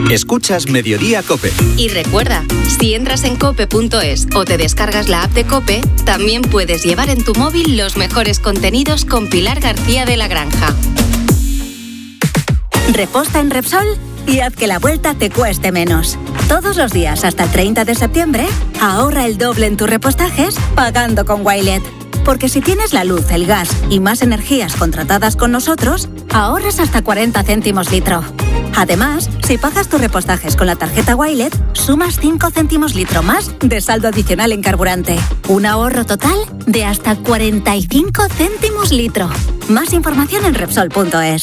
Escuchas Mediodía COPE. Y recuerda, si entras en cope.es o te descargas la app de COPE, también puedes llevar en tu móvil los mejores contenidos con Pilar García de la Granja. Reposta en Repsol y haz que la vuelta te cueste menos. Todos los días hasta el 30 de septiembre, ahorra el doble en tus repostajes pagando con Wilet. Porque si tienes la luz, el gas y más energías contratadas con nosotros, ahorras hasta 40 céntimos litro. Además, si pagas tus repostajes con la tarjeta Wilet, sumas 5 céntimos litro más de saldo adicional en carburante. Un ahorro total de hasta 45 céntimos litro. Más información en Repsol.es.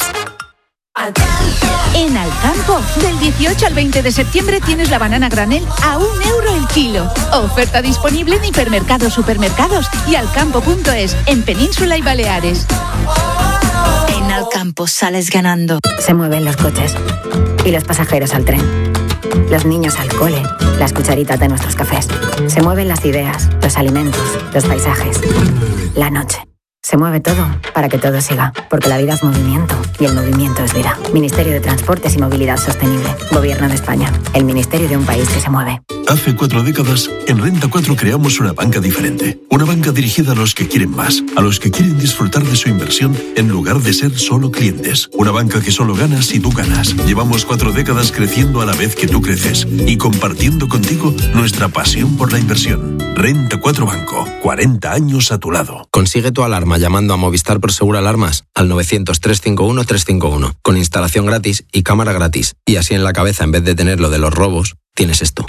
En Alcampo, del 18 al 20 de septiembre tienes la banana granel a €1 el kilo. Oferta disponible en hipermercados, supermercados y alcampo.es, en Península y Baleares. En Alcampo sales ganando. Se mueven los coches y los pasajeros al tren. Los niños al cole, las cucharitas de nuestros cafés. Se mueven las ideas, los alimentos, los paisajes. La noche. Se mueve todo para que todo siga, porque la vida es movimiento y el movimiento es vida. Ministerio de Transportes y Movilidad Sostenible. Gobierno de España. El ministerio de un país que se mueve. Hace 4 décadas, en Renta 4 creamos una banca diferente. Una banca dirigida a los que quieren más, a los que quieren disfrutar de su inversión en lugar de ser solo clientes. Una banca que solo gana si tú ganas. Llevamos 4 décadas creciendo a la vez que tú creces y compartiendo contigo nuestra pasión por la inversión. Renta 4 Banco. 40 años a tu lado. Consigue tu alarma llamando a Movistar Prosegur Alarmas al 900-351-351 con instalación gratis y cámara gratis. Y así en la cabeza, en vez de tener lo de los robos, tienes esto.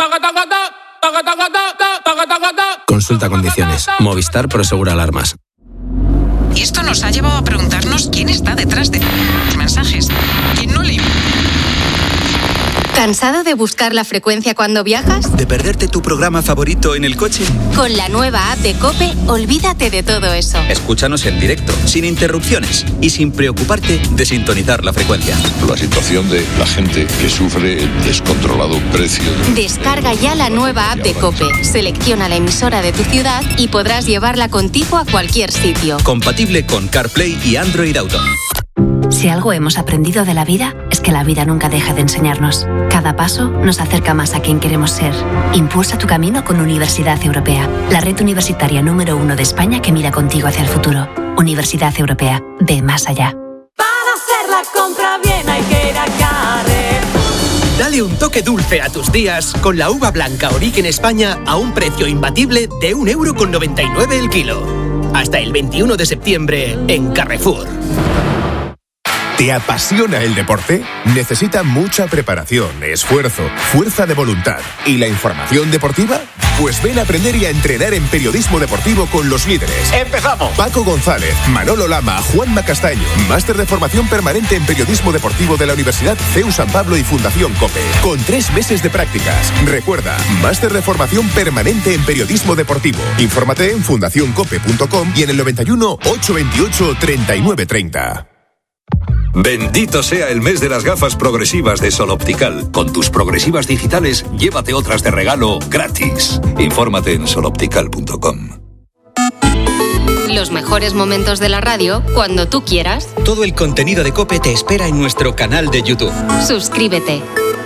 Consulta condiciones. Movistar Prosegur Alarmas. Y esto nos ha llevado a preguntarnos quién está detrás de los mensajes. ¿Quién no lee? ¿Cansado de buscar la frecuencia cuando viajas? ¿De perderte tu programa favorito en el coche? Con la nueva app de COPE, olvídate de todo eso. Escúchanos en directo, sin interrupciones y sin preocuparte de sintonizar la frecuencia. La situación de la gente que sufre el descontrolado precio. Descarga ya la nueva app de COPE, selecciona la emisora de tu ciudad y podrás llevarla contigo a cualquier sitio. Compatible con CarPlay y Android Auto. Si algo hemos aprendido de la vida, es que la vida nunca deja de enseñarnos. Cada paso nos acerca más a quien queremos ser. Impulsa tu camino con Universidad Europea, la red universitaria número 1 de España que mira contigo hacia el futuro. Universidad Europea, ve más allá. Para hacer la compra bien hay que ir a Carrefour. Dale un toque dulce a tus días con la uva blanca Origen España a un precio imbatible de €1,99 el kilo. Hasta el 21 de septiembre en Carrefour. ¿Te apasiona el deporte? ¿Necesita mucha preparación, esfuerzo, fuerza de voluntad y la información deportiva? Pues ven a aprender y a entrenar en periodismo deportivo con los líderes. ¡Empezamos! Paco González, Manolo Lama, Juanma Castaño. Máster de formación permanente en periodismo deportivo de la Universidad CEU San Pablo y Fundación COPE. Con 3 meses de prácticas. Recuerda, máster de formación permanente en periodismo deportivo. Infórmate en fundacioncope.com y en el 91 828 3930. Bendito sea el mes de las gafas progresivas de Sol Optical. Con tus progresivas digitales, llévate otras de regalo gratis. Infórmate en soloptical.com. Los mejores momentos de la radio cuando tú quieras. Todo el contenido de COPE te espera en nuestro canal de YouTube. Suscríbete.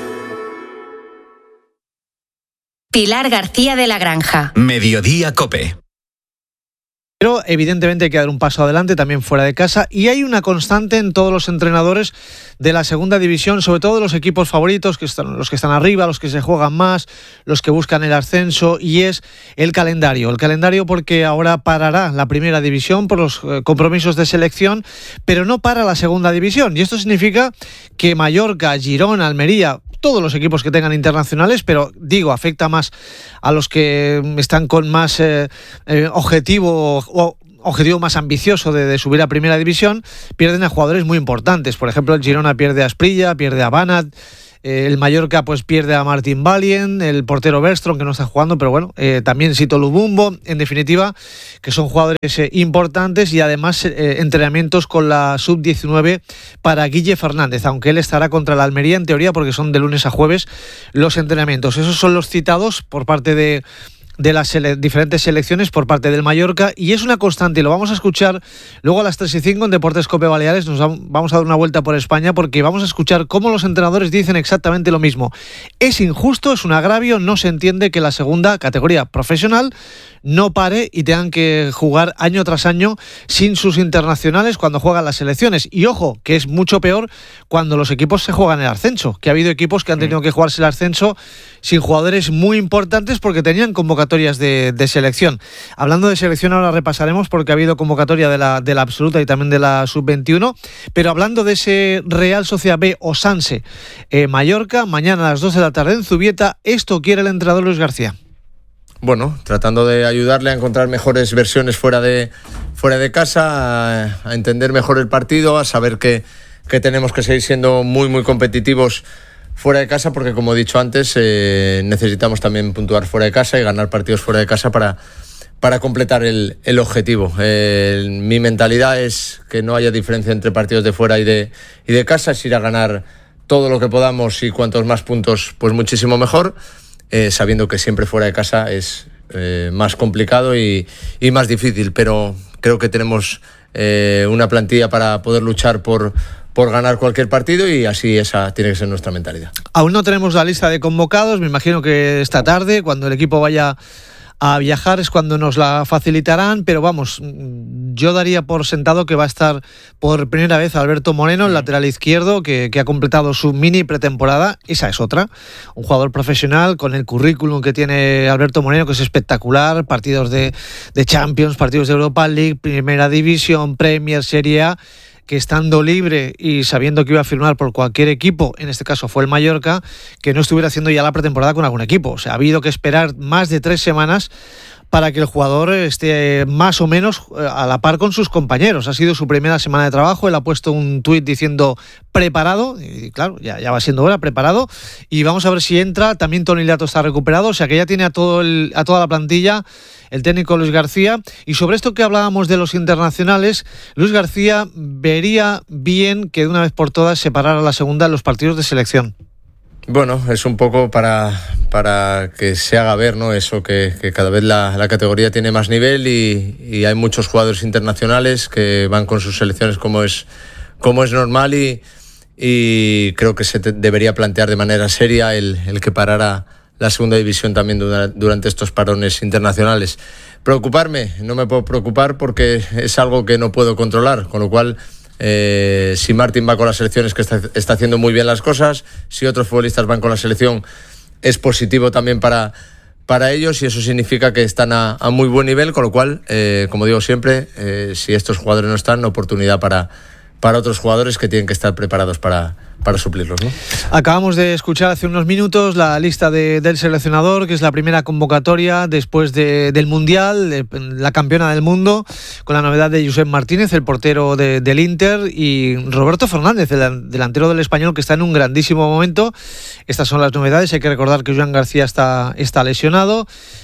Pilar García de la Granja. Mediodía COPE. Pero evidentemente hay que dar un paso adelante también fuera de casa y hay una constante en todos los entrenadores de la segunda división, sobre todo de los equipos favoritos, los que están arriba, los que se juegan más, los que buscan el ascenso, y es el calendario. El calendario porque ahora parará la primera división por los compromisos de selección, pero no para la segunda división, y esto significa que Mallorca, Girona, Almería, todos los equipos que tengan internacionales, pero digo, afecta más a los que están con más objetivo más ambicioso de subir a primera división, pierden a jugadores muy importantes. Por ejemplo, el Girona pierde a Asprilla, pierde a Banat, el Mallorca pues pierde a Martin Valien, el portero Bergström, que no está jugando, pero bueno, también Sito Lubumbo, en definitiva, que son jugadores importantes, y además entrenamientos con la sub-19 para Guille Fernández, aunque él estará contra la Almería en teoría, porque son de lunes a jueves los entrenamientos. Esos son los citados por parte de de las diferentes selecciones por parte del Mallorca, y es una constante, y lo vamos a escuchar luego a las 3:05 en Deportes COPE Baleares. Vamos a dar una vuelta por España porque vamos a escuchar cómo los entrenadores dicen exactamente lo mismo. Es injusto, es un agravio, no se entiende que la segunda categoría profesional no pare y tengan que jugar año tras año sin sus internacionales cuando juegan las selecciones. Y ojo, que es mucho peor cuando los equipos se juegan el ascenso, que ha habido equipos que han tenido que jugarse el ascenso sin jugadores muy importantes porque tenían convocatorias de selección. Hablando de selección ahora repasaremos porque ha habido convocatoria de la absoluta y también de la sub-21, pero hablando de ese Real Sociedad B o Sanse Mallorca, mañana a las 2 de la tarde en Zubieta, esto quiere el entrenador Luis García. Bueno, tratando de ayudarle a encontrar mejores versiones fuera de casa, a entender mejor el partido, a saber que tenemos que seguir siendo muy, muy competitivos fuera de casa, porque como he dicho antes, necesitamos también puntuar fuera de casa y ganar partidos fuera de casa para completar el objetivo. Mi mentalidad es que no haya diferencia entre partidos de fuera y de casa, es ir a ganar todo lo que podamos y cuantos más puntos, pues muchísimo mejor. Sabiendo que siempre fuera de casa es más complicado y más difícil, pero creo que tenemos una plantilla para poder luchar por ganar cualquier partido y así esa tiene que ser nuestra mentalidad. Aún no tenemos la lista de convocados, me imagino que esta tarde, cuando el equipo vaya a viajar, es cuando nos la facilitarán, pero vamos, yo daría por sentado que va a estar por primera vez Alberto Moreno, el lateral izquierdo, que ha completado su mini pretemporada. Esa es otra, un jugador profesional con el currículum que tiene Alberto Moreno, que es espectacular, partidos de Champions, partidos de Europa League, Primera División, Premier, Serie A, que estando libre y sabiendo que iba a firmar por cualquier equipo, en este caso fue el Mallorca, que no estuviera haciendo ya la pretemporada con algún equipo. O sea, ha habido que esperar más de 3 semanas para que el jugador esté más o menos a la par con sus compañeros. Ha sido su primera semana de trabajo, él ha puesto un tuit diciendo preparado, y claro, ya va siendo hora, preparado, y vamos a ver si entra. También Toni Lato está recuperado, o sea que ya tiene a toda la plantilla el técnico Luis García. Y sobre esto que hablábamos de los internacionales, Luis García vería bien que de una vez por todas separara la segunda en los partidos de selección. Bueno, es un poco para que se haga ver, ¿no? Eso que cada vez la categoría tiene más nivel y hay muchos jugadores internacionales que van con sus selecciones como es normal y creo que se debería plantear de manera seria el que parara la segunda división también durante estos parones internacionales. Preocuparme, no me puedo preocupar porque es algo que no puedo controlar, con lo cual si Martín va con las selecciones, que está haciendo muy bien las cosas, si otros futbolistas van con la selección, es positivo también para ellos y eso significa que están a muy buen nivel, con lo cual, como digo siempre, si estos jugadores no están, oportunidad para otros jugadores que tienen que estar preparados para suplirlos, ¿no? Acabamos de escuchar hace unos minutos la lista del seleccionador, que es la primera convocatoria después del Mundial, la campeona del mundo, con la novedad de Josep Martínez, el portero del Inter, y Roberto Fernández, el delantero del Español, que está en un grandísimo momento. Estas son las novedades. Hay que recordar que Joan García está lesionado.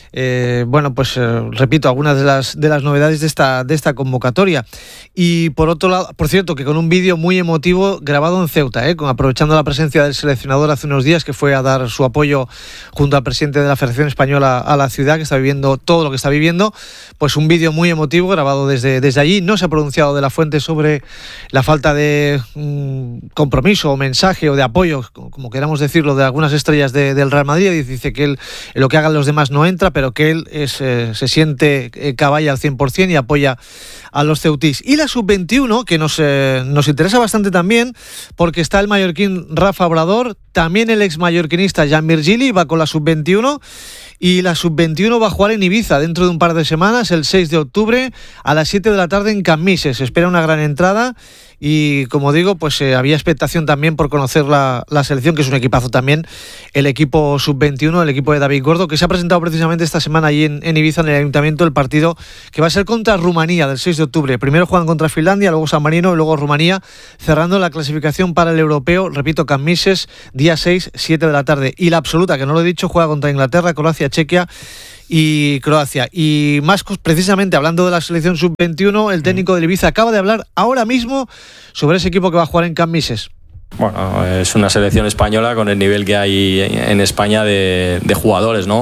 Repito, algunas de las novedades de esta convocatoria. Y por otro lado, por cierto, que con un vídeo muy emotivo grabado en Ceuta, aprovechando la presencia del seleccionador hace unos días, que fue a dar su apoyo junto al presidente de la Federación Española a la ciudad, que está viviendo todo lo que está viviendo, pues un vídeo muy emotivo grabado desde allí. No se ha pronunciado de la fuente sobre la falta de compromiso o mensaje o de apoyo, como queramos decirlo, de algunas estrellas del Real Madrid. Dice que él, en lo que hagan los demás no entra, pero que él se siente caballa al 100% y apoya a los ceutís. Y la sub-21, que nos interesa bastante también, porque está el mallorquín Rafa Obrador, también el ex mallorquinista Jan Virgili va con la sub-21, y la sub-21 va a jugar en Ibiza dentro de un par de semanas, el 6 de octubre a las 7 de la tarde en Cammises. Se espera una gran entrada y, como digo, pues había expectación también por conocer la selección, que es un equipazo también, el equipo sub-21, el equipo de David Gordo, que se ha presentado precisamente esta semana allí en Ibiza, en el Ayuntamiento, el partido que va a ser contra Rumanía del 6 de octubre. Primero juegan contra Finlandia, luego San Marino y luego Rumanía, cerrando la clasificación para el europeo, repito, Cammises, día 6, 7 de la tarde. Y la absoluta, que no lo he dicho, juega contra Inglaterra, Croacia, Chequia y Croacia. Y más precisamente hablando de la selección sub-21, el técnico del Ibiza acaba de hablar ahora mismo sobre ese equipo que va a jugar en Cammises. Bueno, es una selección española con el nivel que hay en España de jugadores, ¿no?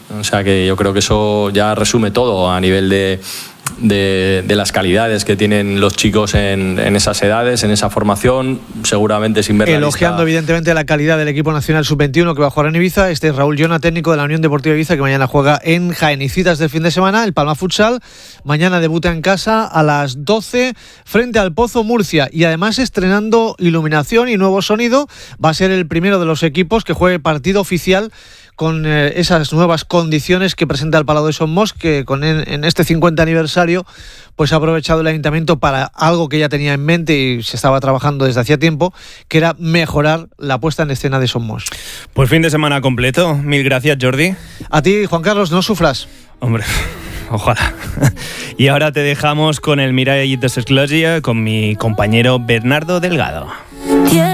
O sea que yo creo que eso ya resume todo a nivel de las calidades que tienen los chicos en esas edades, en esa formación, seguramente sin ver elogiando evidentemente la calidad del equipo nacional sub-21 que va a jugar en Ibiza. Este es Raúl Llona, técnico de la Unión Deportiva Ibiza, que mañana juega en Jaén. Y citas del fin de semana: el Palma Futsal mañana debuta en casa a las 12 frente al Pozo Murcia, y además estrenando iluminación y nuevo sonido. Va a ser el primero de los equipos que juegue partido oficial con esas nuevas condiciones que presenta el Palau de Son Moix, que en este 50 aniversario pues ha aprovechado el Ayuntamiento para algo que ya tenía en mente y se estaba trabajando desde hacía tiempo, que era mejorar la puesta en escena de Son Moix. Pues fin de semana completo. Mil gracias, Jordi. A ti, Juan Carlos, no sufras. Hombre, ojalá. Y ahora te dejamos con el Mirallitos Esclosia con mi compañero Bernardo Delgado.